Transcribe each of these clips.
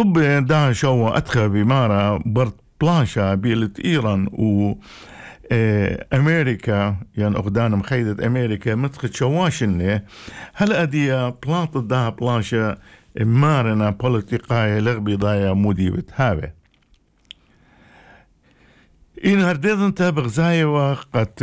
طب دا شو أدخل بمارا برت بلاشا بيلت إيران و أمريكا يعني أقدان مخيدة أمريكا متخد شواشنة هل أديا بلاط دا بلاشا مارنا بوليتيقاية لغبي ضايا مودي بتهابه إن هرديد انت بغزاية وقت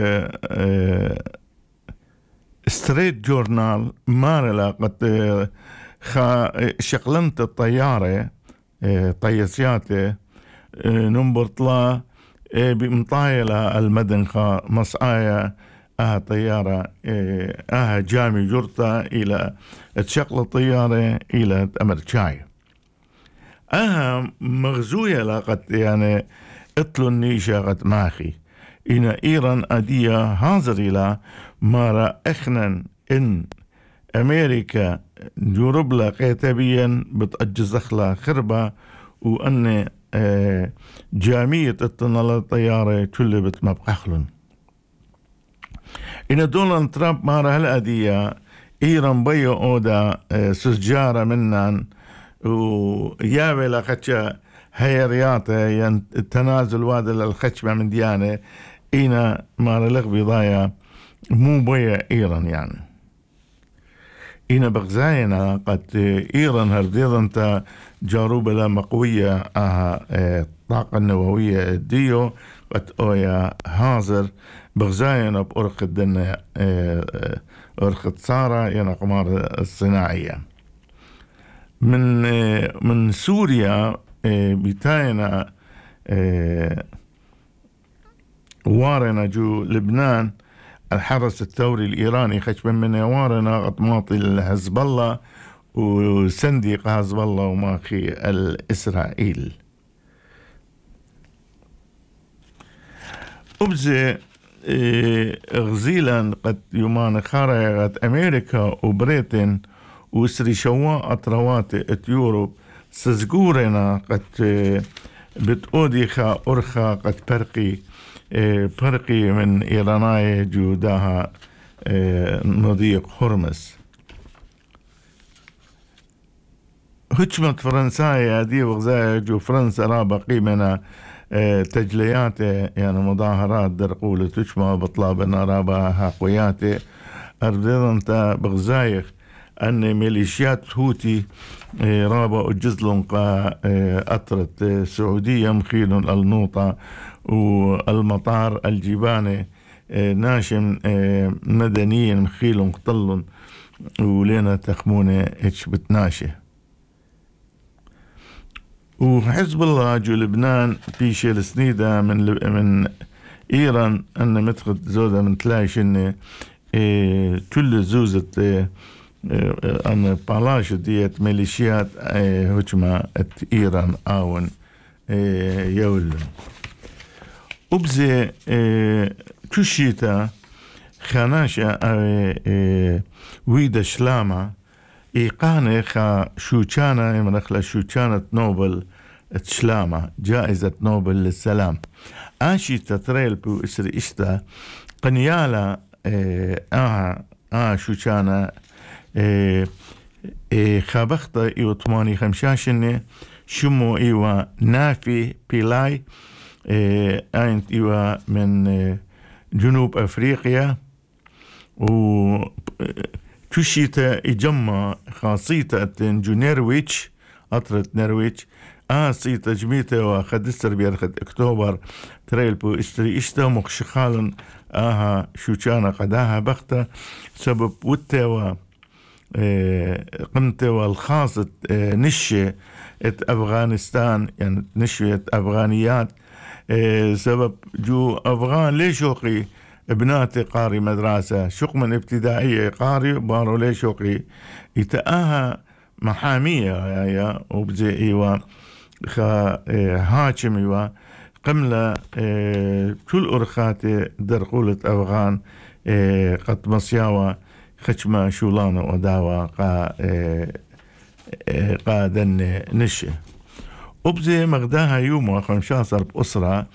ستريت جورنال مارلا قد شقلنت الطيارة طيسياتي نمبرطلا بمطايلة المدن مصايا طيارة جامي جرطة إلى تشقل الطيارة إلى أمريكاي مغزوية لقد يعني اطلو النيشة قد ماخي إن إيران أدية هازر إلى مارا إخنن إن أمريكا جورب لها كتابيا بتأجزخ لها خربة وأن جامية التنال الطيارة كل بتمبقخلن إن دونالد ترامب مارا هالأدية إيران بيو أودا سجارة منن ويابي لخدشة هيرياته ين التنازل واد للخشبة من ديانة إينا مارا لغبي ضايا مو بيا إيران يعني إينا بغزاينا قد إيران هرديضا تا جاروبة لا مقوية الطاقة النووية ديو قد أويا هازر بغزاينا بأرخ الدنيا أرخ تصارى يعني قمار الصناعية من سوريا بتاينا وارنا جو لبنان الحرس الثوري الإيراني خشبا من وارنا غطماطي الحزب الله وسنديق حزب الله وماخي الإسرائيل أبزي غزيلا قد يومان خارجت أمريكا وبريطن وسري شواء أطروات يوروب سزقورنا قد بتأوديخا أرخا قد برقي من إيراناي جوداها نضيق هرمز هجمة فرنسايا دي وغزايا جو فرنسا رابا قيمنا تجليات يعني مظاهرات درقولة تشمع بطلابنا رابا حقويات أردنا بغزايخ أن ميليشيات هوتي رابا أجزلن أطرت سعودية مخيل النوطة والمطار الجباني ناشم مدنيا مخيل قطل ولينا تخمونة اتش بتناشي وحزب الله جو لبنان في شيل سنيدة من إيران أن متخد زودة من تلايشن كل زوزة أن بالاش ديت ميليشيات هجمة إيران آون يولن وبزي كشيتا خاناشا ويدا شلاما إيقانة خا شوشانا يمنخلا شوشانة نوبل تشلاما جائزة نوبل للسلام آشي تتريل بو إسري إشتا قنيالا شوشانا خابختا إيو 85 شمو إيوا نافي بيلاي أنت إيوا من جنوب أفريقيا و تشيتا إجمع خاصيتا جو نرويتش أطرت نرويتش سيتا جميتا وخدستر بيرخد أكتوبر تريل بو إستري إشتا مخشخالا شوشانا قداها بختا سبب وتا قمت والخاصة نشة أفغانستان يعني نشة أفغانيات سبب جو أفغان ليشوقي ابناتي قاري مدرسة شقمن ابتدائية قاري بارو ليشوقي يتآها محامية يا وبزي إيوا هاچم إيوا قملة كل أرخاتي درقولة أفغان قد مصياوة خشمة شولانة وداوة قادن نشة وبزي مغداها يوم 15 بأسرة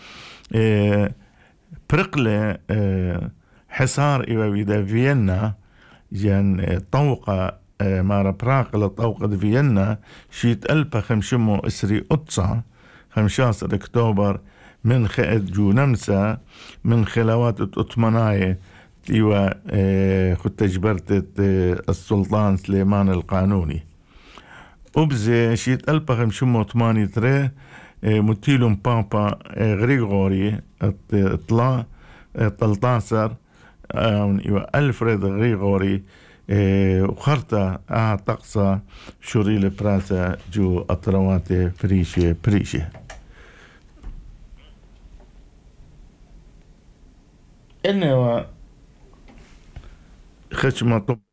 برقلة حصار إيوا بيدا فيينا جان طوقة مارا براقلة طوقة فيينا شيت ألبا خمشمو إسري أطسا 15 أكتوبر من خائد جو نمسا من خلوات أطمناية تيوا خد تجبرت السلطان سليمان القانوني وبزي شيت ألبا خمشمو 8 تري متيلون بابا غريغوري اطلع 13 يوا ألفريد غريغوري وخرطة تقصى شوري براسة جو أطرواتي فريشة إنه خشمة